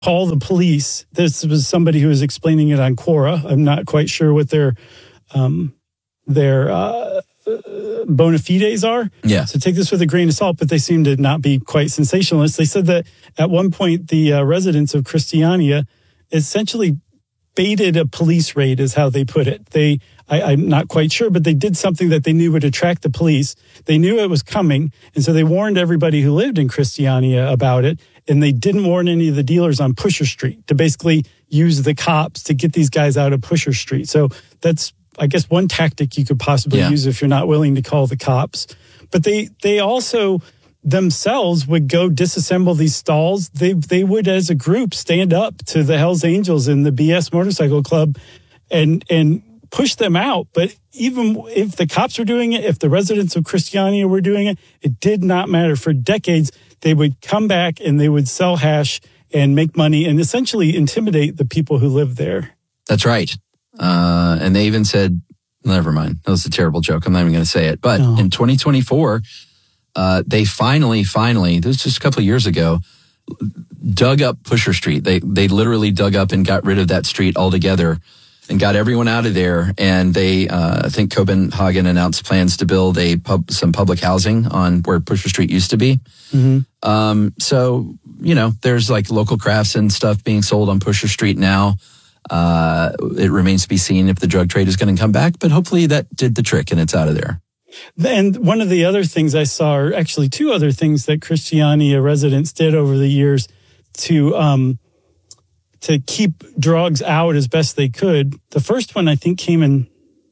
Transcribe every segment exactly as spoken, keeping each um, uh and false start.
call the police. This was somebody who was explaining it on Quora. I'm not quite sure what their um, their uh, bona fides are. Yeah. So take this with a grain of salt, but they seem to not be quite sensationalist. They said that at one point, the uh, residents of Christiania essentially baited a police raid, is how they put it. They, I, I'm not quite sure, but they did something that they knew would attract the police. They knew it was coming, and so they warned everybody who lived in Christiania about it, and they didn't warn any of the dealers on Pusher Street to basically use the cops to get these guys out of Pusher Street. So that's, I guess, one tactic you could possibly yeah. use if you're not willing to call the cops. But they they also themselves would go disassemble these stalls. They they would, as a group, stand up to the Hells Angels and the B S Motorcycle Club and and push them out. But even if the cops were doing it, if the residents of Christiania were doing it, it did not matter. For decades, they would come back and they would sell hash and make money and essentially intimidate the people who live there. That's right. Uh, and they even said, never mind, that was a terrible joke. I'm not even going to say it. But no. in twenty twenty-four, uh, they finally, finally, this was just a couple of years ago, dug up Pusher Street. They they literally dug up and got rid of that street altogether and got everyone out of there. And they, uh, I think Copenhagen announced plans to build a pub, some public housing on where Pusher Street used to be. Mm-hmm. Um, so, you know, there's like local crafts and stuff being sold on Pusher Street now. Uh, it remains to be seen if the drug trade is going to come back, but hopefully that did the trick and it's out of there. And one of the other things I saw, or actually two other things that Christiania residents did over the years to um, to keep drugs out as best they could. The first one, I think, came in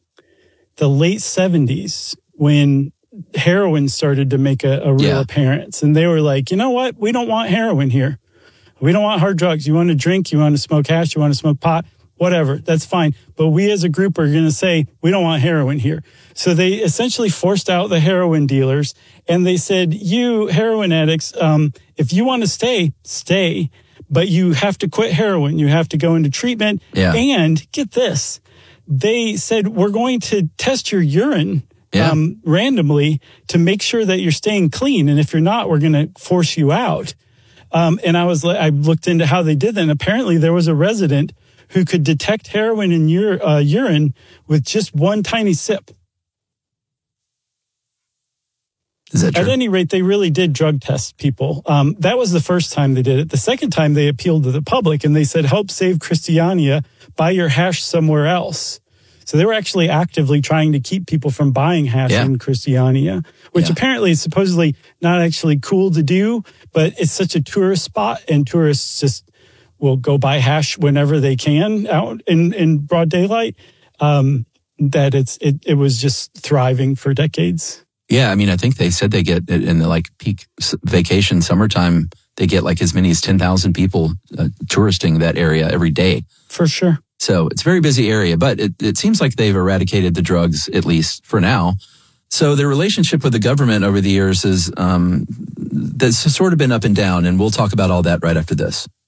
the late seventies when heroin started to make a, a real yeah. appearance. And they were like, you know what? We don't want heroin here. We don't want hard drugs. You want to drink, you want to smoke hash, you want to smoke pot, whatever. That's fine. But we as a group are going to say, we don't want heroin here. So they essentially forced out the heroin dealers. And they said, you heroin addicts, um, if you want to stay, stay. But you have to quit heroin. You have to go into treatment. Yeah. And get this. They said, we're going to test your urine yeah. um, randomly to make sure that you're staying clean. And if you're not, we're going to force you out. Um, and I was, I looked into how they did that. And apparently there was a resident who could detect heroin in ur- uh, urine with just one tiny sip. Is that true? At any rate, they really did drug test people. Um, that was the first time they did it. The second time they appealed to the public and they said, help save Christiania, buy your hash somewhere else. So they were actually actively trying to keep people from buying hash yeah. in Christiania, which yeah. apparently is supposedly not actually cool to do, but it's such a tourist spot and tourists just will go buy hash whenever they can out in, in broad daylight, um, that it's it, it was just thriving for decades. Yeah, I mean, I think they said they get in the like peak vacation summertime, they get like as many as ten thousand people uh, touristing that area every day. For sure. So it's a very busy area, but it, it seems like they've eradicated the drugs, at least for now. So their relationship with the government over the years is um, that's sort of been up and down, and we'll talk about all that right after this.